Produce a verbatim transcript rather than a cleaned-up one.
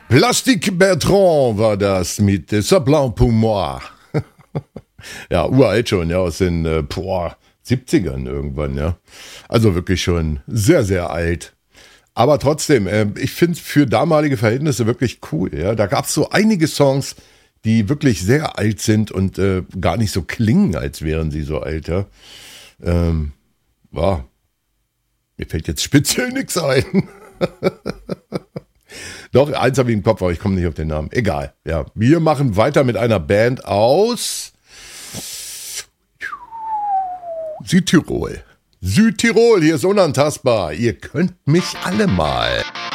Plastic Bertrand war das mit C'est blanc pour moi. Ja, uralt schon, ja, aus den äh, boah, siebzigern irgendwann, ja. Also wirklich schon sehr, sehr alt. Aber trotzdem, äh, ich finde es für damalige Verhältnisse wirklich cool, ja. Da gab es so einige Songs, die wirklich sehr alt sind und äh, gar nicht so klingen, als wären sie so alt, ja. Ähm, ja. Mir fällt jetzt speziell nichts ein. Doch, eins habe ich im Kopf, aber ich komme nicht auf den Namen. Egal, ja. Wir machen weiter mit einer Band aus Südtirol. Südtirol, hier ist unantastbar. Ihr könnt mich alle mal.